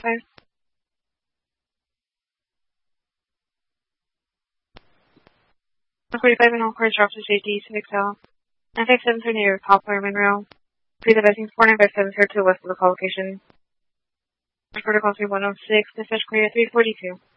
45. 145 and all cars drop to safety, 6XL. 957 to near Poplar, Monroe. Please advising 4957 here to the west of the call location. Protocol 3106, dispatch clear 342.